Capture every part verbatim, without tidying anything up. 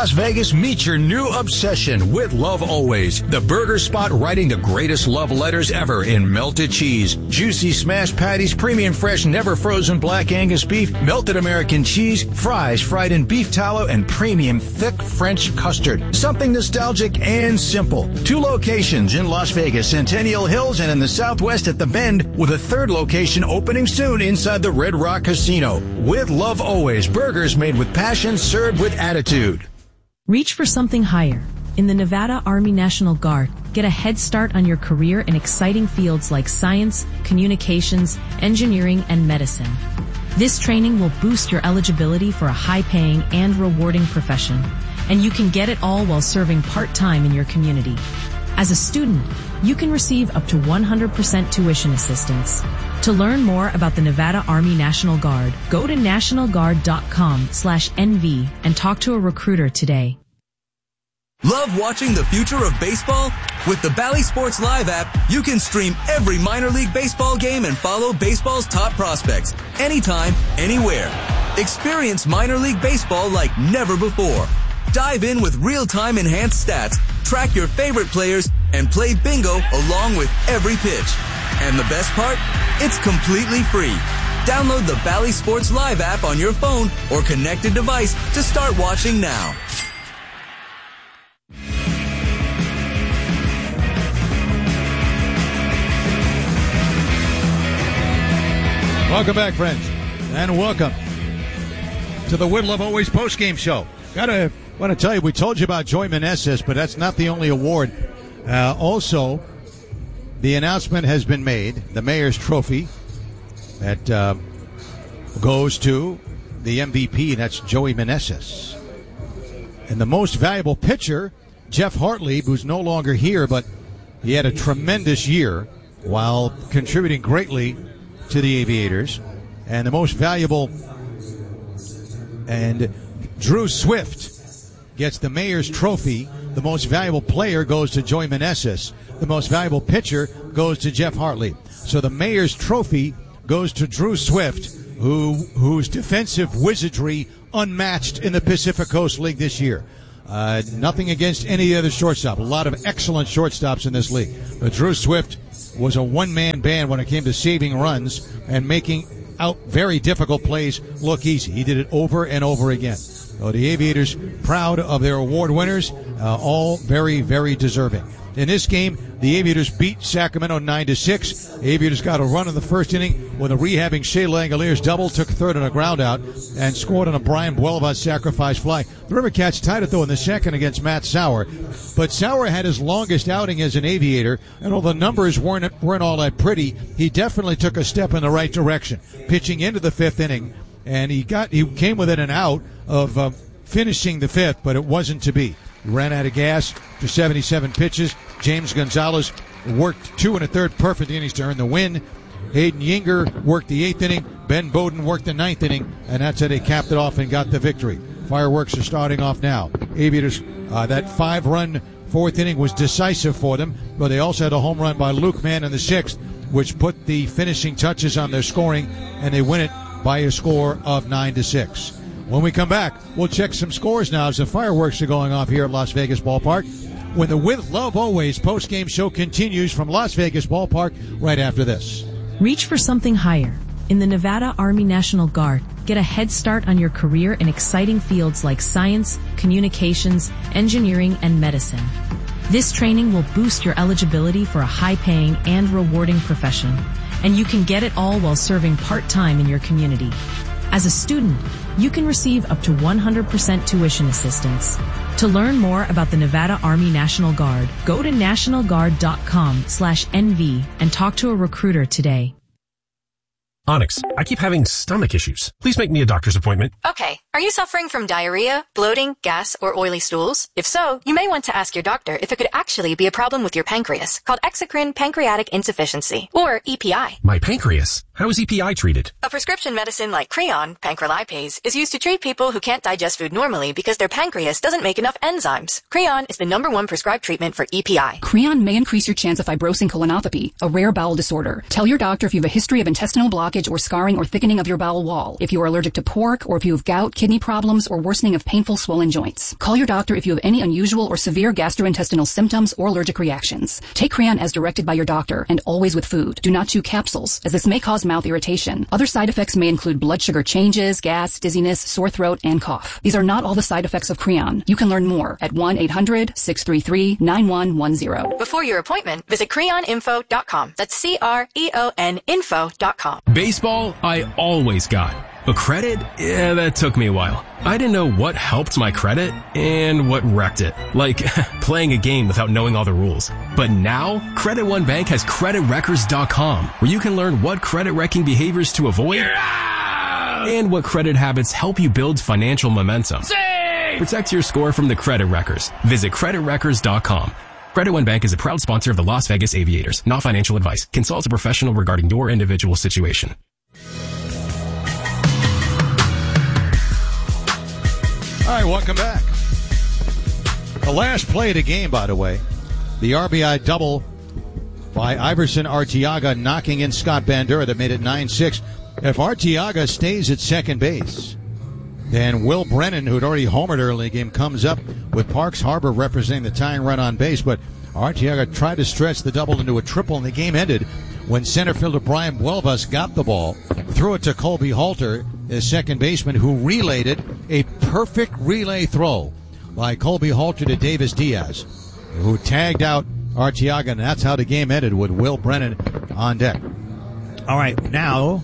Las Vegas, meet your new obsession with Love Always, the burger spot writing the greatest love letters ever in melted cheese, juicy smashed patties, premium fresh, never frozen black Angus beef, melted American cheese, fries fried in beef tallow, and premium thick French custard. Something nostalgic and simple. Two locations in Las Vegas, Centennial Hills, and in the Southwest at the Bend, with a third location opening soon inside the Red Rock Casino. With Love Always, burgers made with passion, served with attitude. Reach for something higher. In the Nevada Army National Guard, get a head start on your career in exciting fields like science, communications, engineering, and medicine. This training will boost your eligibility for a high-paying and rewarding profession, and you can get it all while serving part-time in your community. As a student, you can receive up to one hundred percent tuition assistance. To learn more about the Nevada Army National Guard, go to national guard dot com slash N V and talk to a recruiter today. Love watching the future of baseball? With the Bally Sports Live app, you can stream every minor league baseball game and follow baseball's top prospects anytime, anywhere. Experience minor league baseball like never before. Dive in with real-time enhanced stats, track your favorite players, and play bingo along with every pitch. And the best part? It's completely free. Download the Bally Sports Live app on your phone or connected device to start watching now. Welcome back, friends, and welcome to the With Love Always postgame show. Gotta want to tell you, we told you about Joey Meneses, but that's not the only award. Uh, also, the announcement has been made, the Mayor's Trophy, that uh, goes to the M V P, and that's Joey Meneses. And the most valuable pitcher, Jeff Hartley, who's no longer here, but he had a tremendous year while contributing greatly to the Aviators. And the most valuable, and Drew Swift gets the Mayor's Trophy. The most valuable player goes to Joey Meneses. The most valuable pitcher goes to Jeff Hartley. So the Mayor's Trophy goes to Drew Swift, who whose defensive wizardry unmatched in the Pacific Coast League this year. Uh, nothing against any other shortstop. A lot of excellent shortstops in this league. But Drew Swift was a one-man band when it came to saving runs and making out very difficult plays look easy. He did it over and over again. So the Aviators proud of their award winners, uh, all very, very deserving. In this game, the Aviators beat Sacramento nine to six. The Aviators got a run in the first inning when the rehabbing Shea Langoliers double, took third on a ground out, and scored on a Brian Buelva sacrifice fly. The River Cats tied it, though, in the second against Matt Sauer. But Sauer had his longest outing as an Aviator, and although the numbers weren't, weren't all that pretty, he definitely took a step in the right direction, pitching into the fifth inning. And he got he came within an out of uh, finishing the fifth, but it wasn't to be. He ran out of gas for seventy-seven pitches. James Gonzalez worked two and a third perfect innings to earn the win. Hayden Yinger worked the eighth inning. Ben Bowden worked the ninth inning, and that's how they capped it off and got the victory. Fireworks are starting off now. Aviators, uh, that five-run fourth inning was decisive for them, but they also had a home run by Luke Mann in the sixth, which put the finishing touches on their scoring, and they win it by a score of nine to six. When we come back, we'll check some scores now as the fireworks are going off here at Las Vegas Ballpark, when the With Love Always postgame show continues from Las Vegas Ballpark right after this. Reach for something higher. In the Nevada Army National Guard, get a head start on your career in exciting fields like science, communications, engineering, and medicine. This training will boost your eligibility for a high-paying and rewarding profession, and you can get it all while serving part-time in your community. As a student, you can receive up to one hundred percent tuition assistance. To learn more about the Nevada Army National Guard, go to national guard dot com slash N V and talk to a recruiter today. Onyx, I keep having stomach issues. Please make me a doctor's appointment. Okay. Are you suffering from diarrhea, bloating, gas, or oily stools? If so, you may want to ask your doctor if it could actually be a problem with your pancreas, called exocrine pancreatic insufficiency, or E P I. My pancreas? How is E P I treated? A prescription medicine like Creon, pancrelipase, is used to treat people who can't digest food normally because their pancreas doesn't make enough enzymes. Creon is the number one prescribed treatment for E P I. Creon may increase your chance of fibrosing colonopathy, a rare bowel disorder. Tell your doctor if you have a history of intestinal blockage blockage or scarring or thickening of your bowel wall, if you are allergic to pork, or if you have gout, kidney problems, or worsening of painful swollen joints. Call your doctor if you have any unusual or severe gastrointestinal symptoms or allergic reactions. Take Creon as directed by your doctor and always with food. Do not chew capsules, as this may cause mouth irritation. Other side effects may include blood sugar changes, gas, dizziness, sore throat, and cough. These are not all the side effects of Creon. You can learn more at one eight hundred six three three nine one one zero. Before your appointment, visit creon info dot com. That's C R E O N info dot com. Baseball, I always got. But credit, yeah, that took me a while. I didn't know what helped my credit and what wrecked it. Like playing a game without knowing all the rules. But now, Credit One Bank has credit wreckers dot com, where you can learn what credit wrecking behaviors to avoid and what credit habits help you build financial momentum. Sing! Protect your score from the credit wreckers. Visit credit wreckers dot com. Credit One Bank is a proud sponsor of the Las Vegas Aviators. Not financial advice. Consult a professional regarding your individual situation. All right, welcome back. The last play of the game, by the way, the R B I double by Iverson Arteaga knocking in Scott Bandura that made it nine six. If Arteaga stays at second base, then Will Brennan, who had already homered early in the game, comes up with Parks Harbor representing the tying run on base. But Arteaga tried to stretch the double into a triple, and the game ended when center fielder Brian Buelvas got the ball, threw it to Colby Halter, the second baseman, who relayed it. A perfect relay throw by Colby Halter to Davis Diaz, who tagged out Arteaga, and that's how the game ended, with Will Brennan on deck. All right, now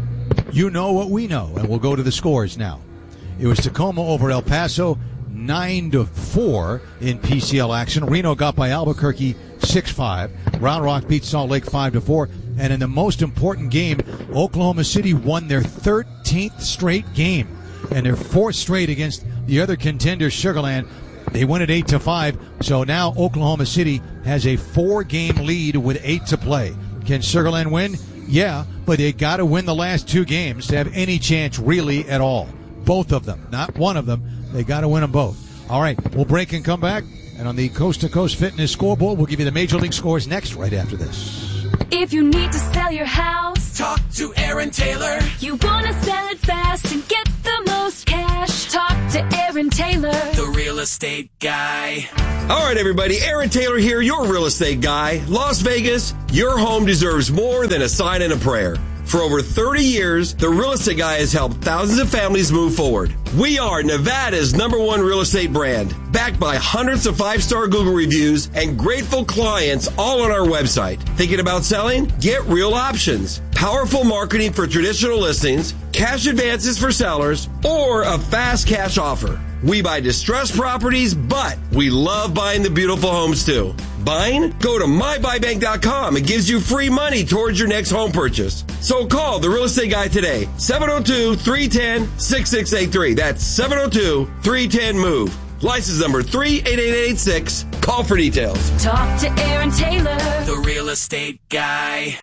you know what we know, and we'll go to the scores now. It was Tacoma over El Paso, nine to four in P C L action. Reno got by Albuquerque six five. Round Rock beat Salt Lake five to four. And in the most important game, Oklahoma City won their thirteenth straight game and their fourth straight against the other contender, Sugar Land. They win it eight to five. So now Oklahoma City has a four-game lead with eight to play. Can Sugar Land win? Yeah, but they got to win the last two games to have any chance really at all. Both of them, not one of them. They got to win them both. All right, we'll break and come back. And on the Coast to Coast Fitness Scoreboard, we'll give you the Major League scores next, right after this. If you need to sell your house, talk to Aaron Taylor. You want to sell it fast and get the most cash, talk to Aaron Taylor, the real estate guy. All right, everybody, Aaron Taylor here, your real estate guy. Las Vegas, your home deserves more than a sign and a prayer. For over thirty years, the Real Estate Guy has helped thousands of families move forward. We are Nevada's number one real estate brand, backed by hundreds of five-star Google reviews and grateful clients all on our website. Thinking about selling? Get Real Options. Powerful marketing for traditional listings, cash advances for sellers, or a fast cash offer. We buy distressed properties, but we love buying the beautiful homes too. Buying? Go to my buy bank dot com. It gives you free money towards your next home purchase. So call the Real Estate Guy today. seven oh two, three one zero, six six eight three. That's seven oh two, three one zero, MOVE. License number three eight eight eight six. Call for details. talk to Aaron Taylor, the Real Estate Guy.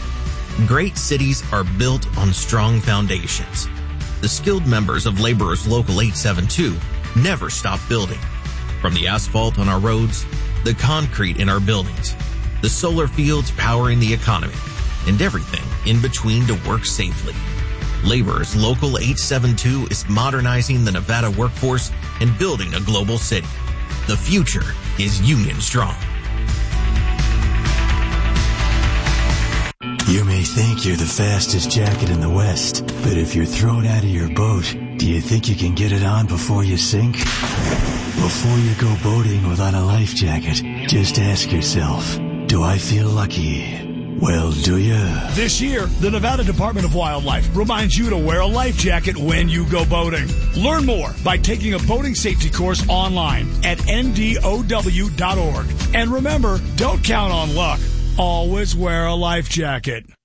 Great cities are built on strong foundations. The skilled members of Laborers Local eight seven two never stop building. From the asphalt on our roads, the concrete in our buildings, the solar fields powering the economy, and everything in between to work safely. Laborers Local eight seven two is modernizing the Nevada workforce and building a global city. The future is Union Strong. You may think you're the fastest jacket in the West, but if you're thrown out of your boat, do you think you can get it on before you sink? Before you go boating without a life jacket, just ask yourself, do I feel lucky? Well, do you? This year, the Nevada Department of Wildlife reminds you to wear a life jacket when you go boating. Learn more by taking a boating safety course online at N D O W dot org. And remember, don't count on luck. Always wear a life jacket.